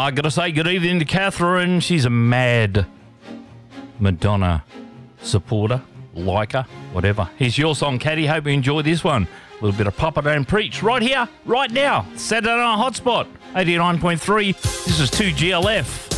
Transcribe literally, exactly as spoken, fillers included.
I got to say good evening to Catherine. She's a mad Madonna supporter, liker, whatever. Here's your song, Caddy. Hope you enjoy this one. A little bit of Papa Don't Preach right here, right now. Saturday Night Hotspot, eighty-nine point three. This is two G L F.